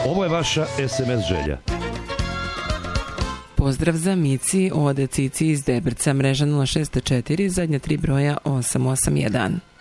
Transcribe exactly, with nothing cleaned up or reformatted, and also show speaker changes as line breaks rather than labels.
Ovo je vaša es em es želja.
Pozdrav za Mici od Cici iz Debrca, mreža nula šest četiri, zadnja tri broja osam osam jedan.